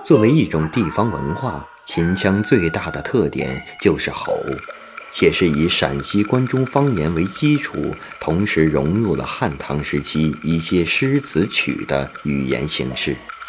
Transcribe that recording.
作为一种地方文化，秦腔最大的特点就是吼，且是以陕西关中方言为基础，同时融入了汉唐时期一些诗词曲的语言形式。